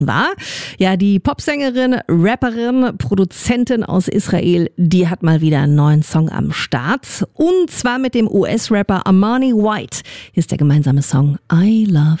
war. Ja, die Popsängerin, Rapperin, Produzentin aus Israel, die hat mal wieder einen neuen Song am Start. Und zwar mit dem US-Rapper Armani White. Hier ist der gemeinsame Song I Love